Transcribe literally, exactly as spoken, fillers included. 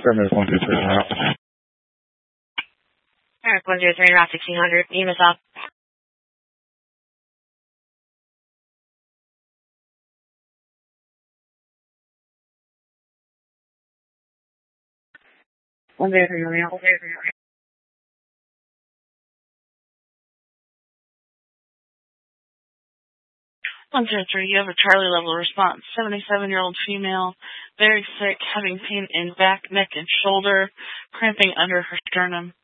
Affirmative one two three route. Eric one zero three, route sixteen hundred, E M S up. one zero three, Romeo. one zero three, Romeo. one zero three, you have a Charlie level response. seventy-seven-year-old female, very sick, having pain in back, neck, and shoulder, cramping under her sternum.